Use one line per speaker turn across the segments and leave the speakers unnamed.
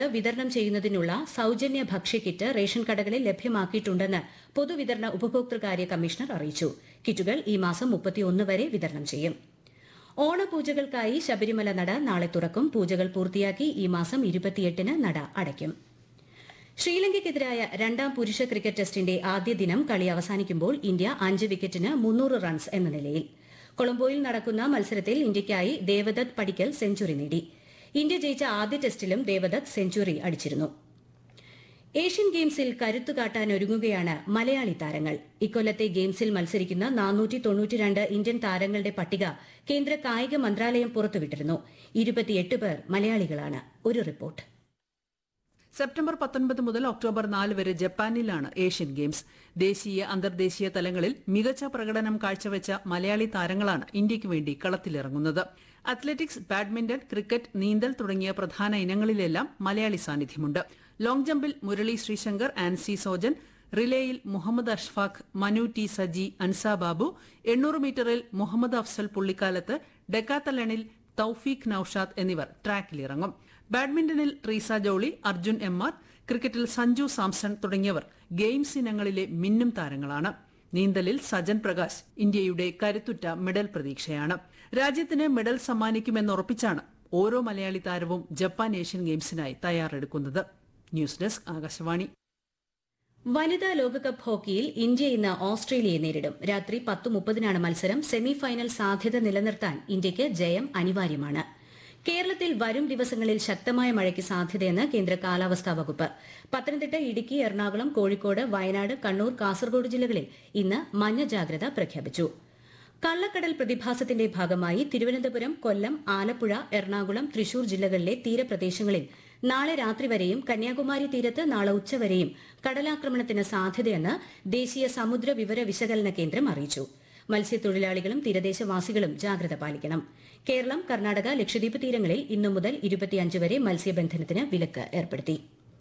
വിതരണം ചെയ്യുന്നതിനുള്ള സൌജന്യ ഭക്ഷ്യക്കിറ്റ് റേഷൻ കടകളിൽ ലഭ്യമാക്കിയിട്ടുണ്ടെന്ന് പൊതുവിതരണ ഉപഭോക്തൃകാര്യ കമ്മീഷണർ അറിയിച്ചു. കിറ്റുകൾ ഈ മാസം 31 വരെ വിതരണം ചെയ്യും. ഓണപൂജകൾക്കായി ശബരിമല നട നാളെ തുറക്കും. പൂജകൾ പൂർത്തിയാക്കി ഈ മാസം 28-ന് നട അടയ്ക്കും. ശ്രീലങ്കയ്ക്കെതിരായ രണ്ടാം പുരുഷ ക്രിക്കറ്റ് ടെസ്റ്റിന്റെ ആദ്യ ദിനം കളി അവസാനിക്കുമ്പോൾ ഇന്ത്യ 5 വിക്കറ്റിന് 300 റൺസ് എന്ന നിലയിൽ. കൊളംബോയിൽ നടക്കുന്ന മത്സരത്തിൽ ഇന്ത്യയ്ക്കായി ദേവദത്ത് പടിക്കൽ സെഞ്ചുറി നേടി. ഇന്ത്യ ജയിച്ച ആദ്യ ടെസ്റ്റിലും ദേവദത്ത് സെഞ്ചുറി അടിച്ചിരുന്നു. ഏഷ്യൻ ഗെയിംസിൽ കരുത്തുകാട്ടാനൊരുങ്ങുകയാണ് മലയാളി താരങ്ങൾ. ഇക്കൊല്ലത്തെ ഗെയിംസിൽ മത്സരിക്കുന്ന 492 ഇന്ത്യൻ താരങ്ങളുടെ പട്ടിക കേന്ദ്ര കായിക മന്ത്രാലയം പുറത്തുവിട്ടിരുന്നു. 28 പേർ മലയാളികളാണ്. ഒരു റിപ്പോർട്ട്.
സെപ്റ്റംബർ 19 മുതൽ ഒക്ടോബർ 4 വരെ ജപ്പാനിലാണ് ഏഷ്യൻ ഗെയിംസ്. ദേശീയ അന്തർദേശീയ തലങ്ങളിൽ മികച്ച പ്രകടനം കാഴ്ചവെച്ച മലയാളി താരങ്ങളാണ് ഇന്ത്യയ്ക്ക് വേണ്ടി കളത്തിലിറങ്ങുന്നത്. അത്ലറ്റിക്സ്, ബാഡ്മിന്റൺ, ക്രിക്കറ്റ്, നീന്തൽ തുടങ്ങിയ പ്രധാന ഇനങ്ങളിലെല്ലാം മലയാളി സാന്നിധ്യമുണ്ട്. ലോങ് ജമ്പിൽ മുരളി ശ്രീശങ്കർ, ആൻസി സോജൻ, റിലേയിൽ മുഹമ്മദ് അഷ്ഫാഖ്, മനു ടി സജി, അൻസ ബാബു, 800 മീറ്ററിൽ മുഹമ്മദ് അഫ്സൽ പുള്ളിക്കാലത്ത്, ഡെക്കാത്തലണിൽ തൌഫീഖ് നൌഷാദ് എന്നിവർ ട്രാക്കിലിറങ്ങും. ബാഡ്മിന്റണിൽ ട്രീസ ജോളി, അർജുൻ എം ആർ, ക്രിക്കറ്റിൽ സഞ്ജു സാംസൺ തുടങ്ങിയവർ ഗെയിംസ് ഇനങ്ങളിലെ മിന്നും താരങ്ങളാണ്. നീന്തലിൽ സജൻ പ്രകാശ് ഇന്ത്യയുടെ കരുത്തുറ്റ മെഡൽ പ്രതീക്ഷയാണ്. രാജ്യത്തിന് മെഡൽ സമ്മാനിക്കുമെന്നുറപ്പിച്ചാണ് ഓരോ മലയാളി താരവും Japan Asian ഗെയിംസിനായി തയ്യാറെടുക്കുന്നത്. News desk, Akashvani.
വനിതാ ലോകകപ്പ് ഹോക്കിയിൽ ഇന്ത്യ ഇന്ന് ഓസ്ട്രേലിയയെ നേരിടും. രാത്രി 10:30-നാണ് മത്സരം. സെമിഫൈനൽ സാധ്യത നിലനിർത്താൻ ഇന്ത്യയ്ക്ക് ജയം അനിവാര്യമാണ്. കേരളത്തിൽ വരും ദിവസങ്ങളിൽ ശക്തമായ മഴയ്ക്ക് സാധ്യതയെന്ന് കേന്ദ്ര കാലാവസ്ഥാ വകുപ്പ്. പത്തനംതിട്ട, ഇടുക്കി, എറണാകുളം, കോഴിക്കോട്, വയനാട്, കണ്ണൂർ, കാസർഗോഡ് ജില്ലകളിൽ ഇന്ന് മഞ്ഞ ജാഗ്രത പ്രഖ്യാപിച്ചു. കള്ളക്കടൽ പ്രതിഭാസത്തിന്റെ ഭാഗമായി തിരുവനന്തപുരം, കൊല്ലം, ആലപ്പുഴ, എറണാകുളം, തൃശൂർ ജില്ലകളിലെ തീരപ്രദേശങ്ങളിൽ നാളെ രാത്രി വരെയും കന്യാകുമാരി തീരത്ത് നാളെ ഉച്ചവരെയും കടലാക്രമണത്തിന് സാധ്യതയെന്ന് ദേശീയ സമുദ്ര വിവര വിശകലന കേന്ദ്രം അറിയിച്ചു. മത്സ്യത്തൊഴിലാളികളും തീരദേശവാസികളും ജാഗ്രത പാലിക്കണം. കേരളം, കർണാടക, ലക്ഷദ്വീപ് തീരങ്ങളിൽ ഇന്നു മുതൽ 25 വരെ മത്സ്യബന്ധനത്തിന് വിലക്ക് ഏർപ്പെടുത്തി.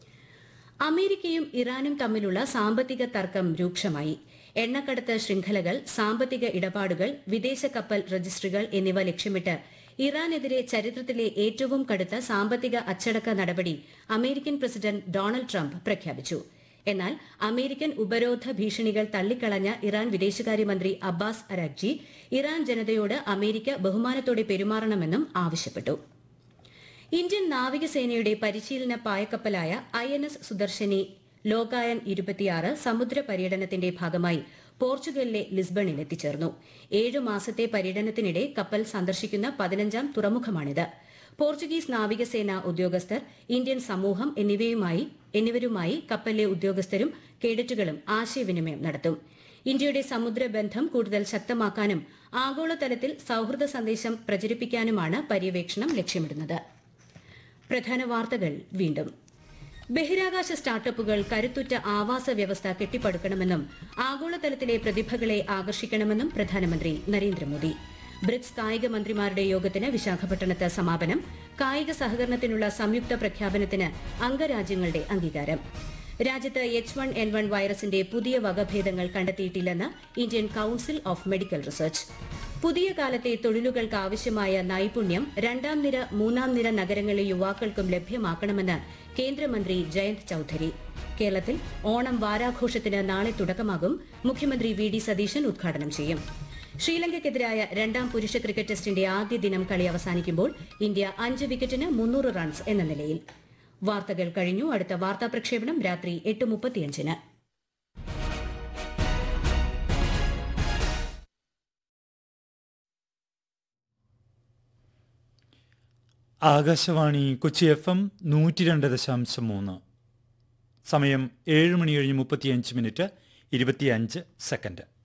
അമേരിക്കയും ഇറാനും തമ്മിലുള്ള സാമ്പത്തിക തർക്കം രൂക്ഷമായി. എണ്ണക്കടത്ത് ശൃംഖലകൾ, സാമ്പത്തിക ഇടപാടുകൾ, വിദേശ കപ്പൽ രജിസ്ട്രികൾ എന്നിവ ലക്ഷ്യമിട്ട് ഇറാനെതിരെ ചരിത്രത്തിലെ ഏറ്റവും കടുത്ത സാമ്പത്തിക അച്ചടക്ക നടപടി അമേരിക്കൻ പ്രസിഡന്റ് ഡൊണാൾഡ് ട്രംപ് പ്രഖ്യാപിച്ചു. എന്നാൽ അമേരിക്കൻ ഉപരോധ ഭീഷണികൾ തള്ളിക്കളഞ്ഞ ഇറാൻ വിദേശകാര്യമന്ത്രി അബ്ബാസ് അരാഗ്ചി ഇറാൻ ജനതയോട് അമേരിക്ക ബഹുമാനത്തോടെ പെരുമാറണമെന്നും ആവശ്യപ്പെട്ടു. ഇന്ത്യൻ നാവികസേനയുടെ പരിശീലന പായക്കപ്പലായ INS സുദർശനി ലോകായൻ 26 സമുദ്ര പര്യടനത്തിന്റെ ഭാഗമായി പോർച്ചുഗലിലെ ലിസ്ബണിൽ എത്തിച്ചേർന്നു. 7 മാസത്തെ പര്യടനത്തിനിടെ കപ്പൽ സന്ദർശിക്കുന്ന 15ാം തുറമുഖമാണിത്. പോർച്ചുഗീസ് നാവികസേന ഉദ്യോഗസ്ഥർ, ഇന്ത്യൻ സമൂഹം എന്നിവരുമായി കപ്പലിലെ ഉദ്യോഗസ്ഥരും കേഡറ്റുകളും ആശയവിനിമയം നടത്തും. ഇന്ത്യയുടെ സമുദ്രബന്ധം കൂടുതൽ ശക്തമാക്കാനും ആഗോളതലത്തിൽ സൌഹൃദ സന്ദേശം പ്രചരിപ്പിക്കാനുമാണ് പര്യവേക്ഷണം ലക്ഷ്യമിടുന്നത്. പ്രധാന വാർത്തകൾ വീണ്ടും. ബഹിരാകാശ സ്റ്റാർട്ടപ്പുകൾ കരുത്തുറ്റ ആവാസ വ്യവസ്ഥ കെട്ടിപ്പടുക്കണമെന്നും ആഗോളതലത്തിലെ പ്രതിഭകളെ ആകർഷിക്കണമെന്നും പ്രധാനമന്ത്രി നരേന്ദ്രമോദി. ബ്രിക്സ് കായിക മന്ത്രിമാരുടെ യോഗത്തിന് വിശാഖപട്ടണത്ത് സമാപനം. കായിക സഹകരണത്തിനുള്ള സംയുക്ത പ്രഖ്യാപനത്തിന് അംഗരാജ്യങ്ങളുടെ അംഗീകാരം. രാജ്യത്ത് H1N1 വൈറസിന്റെ പുതിയ വകഭേദങ്ങൾ കണ്ടെത്തിയിട്ടില്ലെന്ന് Indian council of medical research. പുതിയ കാലത്തെ തൊഴിലുകൾക്ക് ആവശ്യമായ നൈപുണ്യം 2ാം നിര 3ാം നിര നഗരങ്ങളിലെ യുവാക്കൾക്കും ലഭ്യമാക്കണമെന്ന് കേന്ദ്രമന്ത്രി ജയന്ത് ചൌധരി. കേരളത്തിൽ ഓണം വാരാഘോഷത്തിന് നാളെ തുടക്കമാകും. മുഖ്യമന്ത്രി VD സതീശൻ ഉദ്ഘാടനം ചെയ്യും. ശ്രീലങ്കയ്ക്കെതിരായ രണ്ടാം പുരുഷ ക്രിക്കറ്റ് ടെസ്റ്റിന്റെ ആദ്യ ദിനം കളി അവസാനിക്കുമ്പോൾ ഇന്ത്യ 5 വിക്കറ്റിന് 300 റൺസ് എന്ന നിലയിൽ. വാർത്തകൾ കഴിഞ്ഞു. അടുത്ത വാർത്താ പ്രക്ഷേപണം രാത്രി 8:35-ന്.
ആകാശവാണി കൊച്ചി FM 102.3. സമയം 7 മണി കഴിഞ്ഞ് 35 മിനിറ്റ് 25 സെക്കൻഡ്.